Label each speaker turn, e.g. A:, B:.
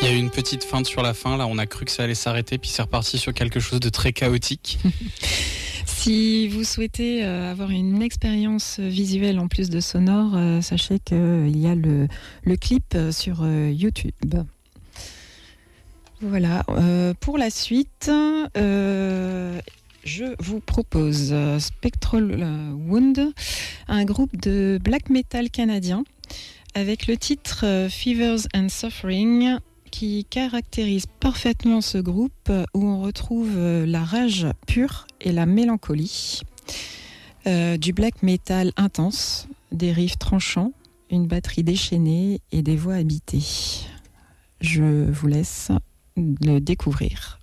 A: Il y a eu une petite feinte sur la fin, là on a cru que ça allait s'arrêter, puis c'est reparti sur quelque chose de très chaotique.
B: Si vous souhaitez avoir une expérience visuelle en plus de sonore, sachez qu'il y a le clip sur YouTube. Voilà, pour la suite, je vous propose Spectral Wound, un groupe de black metal canadien, avec le titre Fevers and Suffering, qui caractérise parfaitement ce groupe, où on retrouve la rage pure et la mélancolie, du black metal intense, des riffs tranchants, une batterie déchaînée et des voix habitées. Je vous laisse le découvrir.